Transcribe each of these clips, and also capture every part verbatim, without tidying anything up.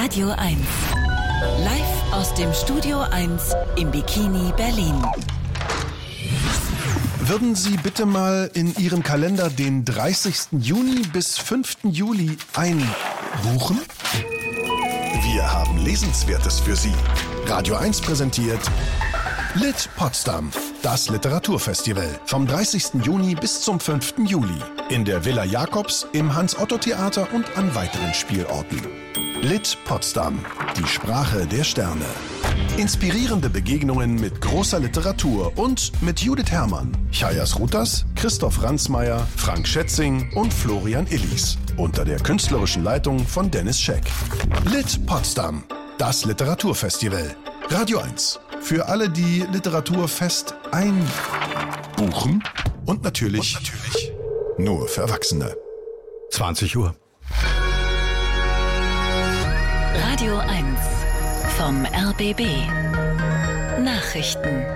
Radio eins. Live aus dem Studio eins im Bikini Berlin. Würden Sie bitte mal in Ihren Kalender den dreißigsten Juni bis fünften Juli einbuchen? Wir haben Lesenswertes für Sie. Radio eins präsentiert Lit Potsdam, das Literaturfestival. Vom dreißigsten Juni bis zum fünften Juli. In der Villa Jakobs, im Hans-Otto-Theater und an weiteren Spielorten. Lit Potsdam, die Sprache der Sterne. Inspirierende Begegnungen mit großer Literatur und mit Judith Herrmann, Chayas Rutas, Christoph Ransmayr, Frank Schätzing und Florian Illis. Unter der künstlerischen Leitung von Dennis Scheck. Lit Potsdam, das Literaturfestival. Radio eins. Für alle, die Literaturfest einbuchen. Und natürlich, und natürlich nur für Erwachsene. zwanzig Uhr. Radio eins vom R B B. Nachrichten.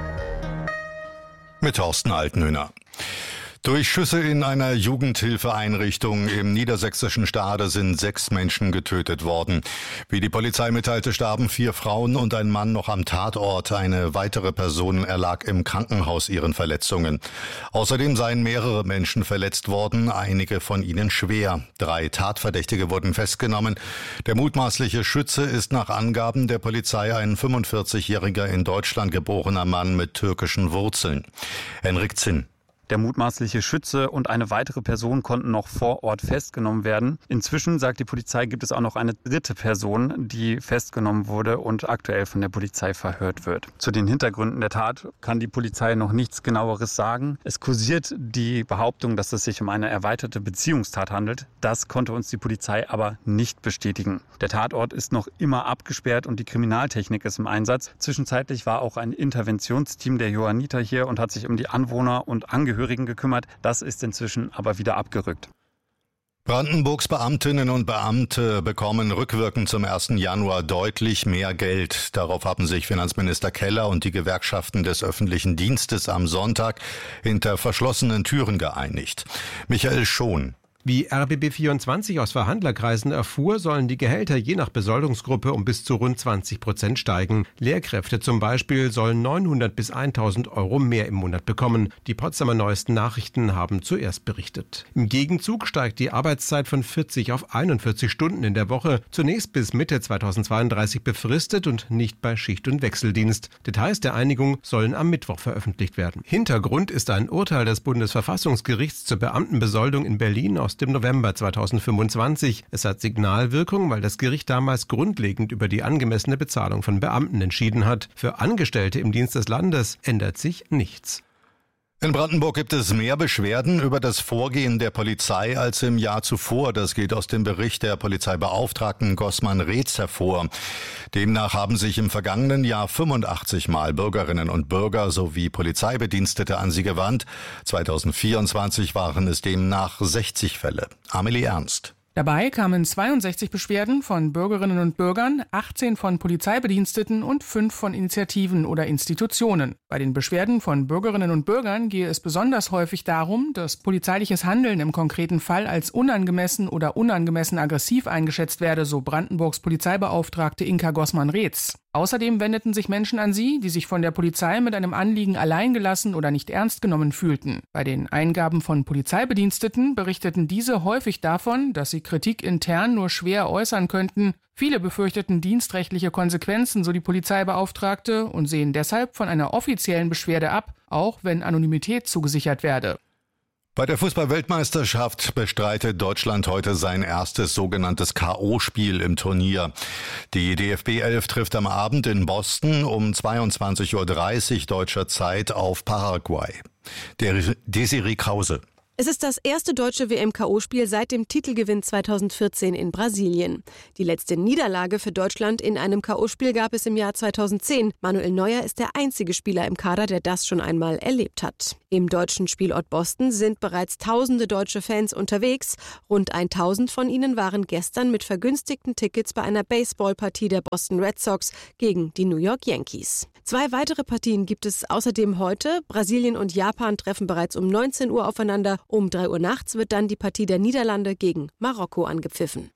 Mit Thorsten Altenhöhner. Durch Schüsse in einer Jugendhilfeeinrichtung im niedersächsischen Stade sind sechs Menschen getötet worden. Wie die Polizei mitteilte, starben vier Frauen und ein Mann noch am Tatort. Eine weitere Person erlag im Krankenhaus ihren Verletzungen. Außerdem seien mehrere Menschen verletzt worden, einige von ihnen schwer. Drei Tatverdächtige wurden festgenommen. Der mutmaßliche Schütze ist nach Angaben der Polizei ein fünfundvierzigjähriger in Deutschland geborener Mann mit türkischen Wurzeln. Henrik Zinn. Der mutmaßliche Schütze und eine weitere Person konnten noch vor Ort festgenommen werden. Inzwischen, sagt die Polizei, gibt es auch noch eine dritte Person, die festgenommen wurde und aktuell von der Polizei verhört wird. Zu den Hintergründen der Tat kann die Polizei noch nichts Genaueres sagen. Es kursiert die Behauptung, dass es sich um eine erweiterte Beziehungstat handelt. Das konnte uns die Polizei aber nicht bestätigen. Der Tatort ist noch immer abgesperrt und die Kriminaltechnik ist im Einsatz. Zwischenzeitlich war auch ein Interventionsteam der Johanniter hier und hat sich um die Anwohner und Angehörigen gekümmert. Das ist inzwischen aber wieder abgerückt. Brandenburgs Beamtinnen und Beamte bekommen rückwirkend zum ersten Januar deutlich mehr Geld. Darauf haben sich Finanzminister Keller und die Gewerkschaften des öffentlichen Dienstes am Sonntag hinter verschlossenen Türen geeinigt. Michael Schon. Wie R B B vierundzwanzig aus Verhandlerkreisen erfuhr, sollen die Gehälter je nach Besoldungsgruppe um bis zu rund zwanzig Prozent steigen. Lehrkräfte zum Beispiel sollen neunhundert bis tausend Euro mehr im Monat bekommen. Die Potsdamer Neuesten Nachrichten haben zuerst berichtet. Im Gegenzug steigt die Arbeitszeit von vierzig auf einundvierzig Stunden in der Woche. Zunächst bis Mitte zweitausendzweiunddreißig befristet und nicht bei Schicht- und Wechseldienst. Details der Einigung sollen am Mittwoch veröffentlicht werden. Hintergrund ist ein Urteil des Bundesverfassungsgerichts zur Beamtenbesoldung in Berlin aus dem November zweitausendfünfundzwanzig. Es hat Signalwirkung, weil das Gericht damals grundlegend über die angemessene Bezahlung von Beamten entschieden hat. Für Angestellte im Dienst des Landes ändert sich nichts. In Brandenburg gibt es mehr Beschwerden über das Vorgehen der Polizei als im Jahr zuvor. Das geht aus dem Bericht der Polizeibeauftragten Gossmann Reetz hervor. Demnach haben sich im vergangenen Jahr fünfundachtzig Mal Bürgerinnen und Bürger sowie Polizeibedienstete an sie gewandt. zweitausendvierundzwanzig waren es demnach sechzig Fälle. Amelie Ernst. Dabei kamen zweiundsechzig Beschwerden von Bürgerinnen und Bürgern, achtzehn von Polizeibediensteten und fünf von Initiativen oder Institutionen. Bei den Beschwerden von Bürgerinnen und Bürgern gehe es besonders häufig darum, dass polizeiliches Handeln im konkreten Fall als unangemessen oder unangemessen aggressiv eingeschätzt werde, so Brandenburgs Polizeibeauftragte Inka Gossmann-Reetz. Außerdem wendeten sich Menschen an sie, die sich von der Polizei mit einem Anliegen alleingelassen oder nicht ernst genommen fühlten. Bei den Eingaben von Polizeibediensteten berichteten diese häufig davon, dass sie Kritik intern nur schwer äußern könnten. Viele befürchteten dienstrechtliche Konsequenzen, so die Polizeibeauftragte, und sehen deshalb von einer offiziellen Beschwerde ab, auch wenn Anonymität zugesichert werde. Bei der Fußball-Weltmeisterschaft bestreitet Deutschland heute sein erstes sogenanntes K O-Spiel im Turnier. Die D F B elf trifft am Abend in Boston um zweiundzwanzig Uhr dreißig deutscher Zeit auf Paraguay. Der Desiree Krause. Es ist das erste deutsche W M-K O-Spiel seit dem Titelgewinn zweitausendvierzehn in Brasilien. Die letzte Niederlage für Deutschland in einem K O-Spiel gab es im Jahr zweitausendzehn. Manuel Neuer ist der einzige Spieler im Kader, der das schon einmal erlebt hat. Im deutschen Spielort Boston sind bereits tausende deutsche Fans unterwegs. Rund tausend von ihnen waren gestern mit vergünstigten Tickets bei einer Baseballpartie der Boston Red Sox gegen die New York Yankees. Zwei weitere Partien gibt es außerdem heute. Brasilien und Japan treffen bereits um neunzehn Uhr aufeinander. Um drei Uhr nachts wird dann die Partie der Niederlande gegen Marokko angepfiffen.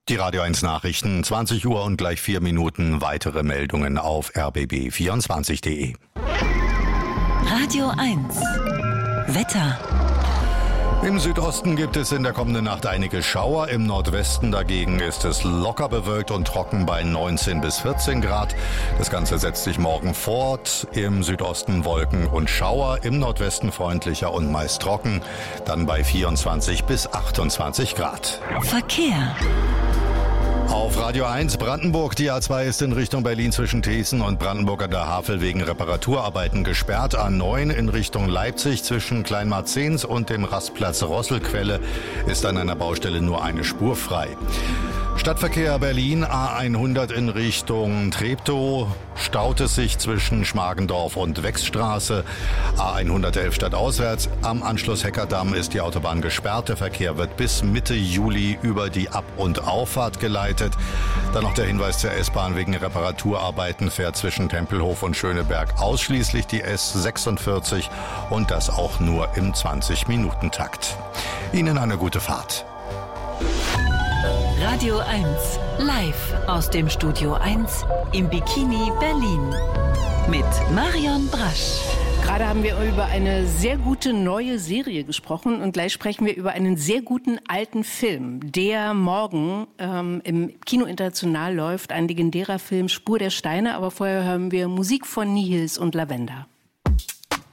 Die Radio eins Nachrichten, zwanzig Uhr und gleich vier Minuten. Weitere Meldungen auf r b b vierundzwanzig punkt d e. Radio eins. Wetter. Im Südosten gibt es in der kommenden Nacht einige Schauer. Im Nordwesten dagegen ist es locker bewölkt und trocken bei neunzehn bis vierzehn Grad. Das Ganze setzt sich morgen fort. Im Südosten Wolken und Schauer, im Nordwesten freundlicher und meist trocken. Dann bei vierundzwanzig bis achtundzwanzig Grad. Verkehr. Auf Radio eins Brandenburg, die A zwei ist in Richtung Berlin zwischen Thesen und Brandenburg an der Havel wegen Reparaturarbeiten gesperrt. A neun in Richtung Leipzig zwischen Kleinmarzens und dem Rastplatz Rosselquelle ist an einer Baustelle nur eine Spur frei. Stadtverkehr Berlin, A hundert in Richtung Treptow, staut es sich zwischen Schmargendorf und Wechsstraße. A hundertelf stadtauswärts, am Anschluss Heckerdamm ist die Autobahn gesperrt. Der Verkehr wird bis Mitte Juli über die Ab- und Auffahrt geleitet. Dann noch der Hinweis zur S-Bahn: wegen Reparaturarbeiten fährt zwischen Tempelhof und Schöneberg ausschließlich die S sechsundvierzig und das auch nur im zwanzig-Minuten-Takt. Ihnen eine gute Fahrt. Radio eins. Live aus dem Studio eins im Bikini Berlin. Mit Marion Brasch. Gerade haben wir über eine sehr gute neue Serie gesprochen und gleich sprechen wir über einen sehr guten alten Film, der morgen ähm, im Kino International läuft. Ein legendärer Film, Spur der Steine. Aber vorher hören wir Musik von Nihils und Lavender.